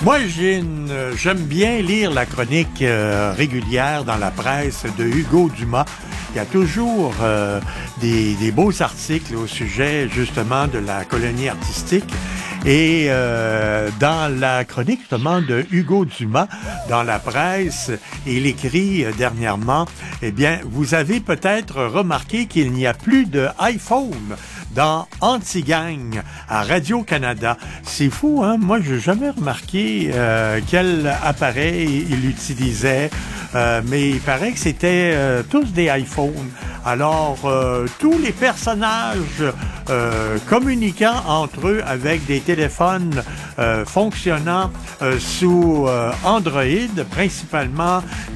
Moi, j'aime bien lire la chronique régulière dans la presse de Hugo Dumas. Il y a toujours des beaux articles au sujet, justement, de la colonie artistique. Et dans la chronique, justement, de Hugo Dumas, dans la presse, il écrit dernièrement, eh bien, vous avez peut-être remarqué qu'il n'y a plus de iPhone dans Anti-Gang à Radio-Canada. C'est fou, hein? Moi, j'ai jamais remarqué quel appareil il utilisait, mais il paraît que c'était tous des iPhones. Alors, tous les personnages communiquant entre eux avec des téléphones fonctionnant sous Android, principalement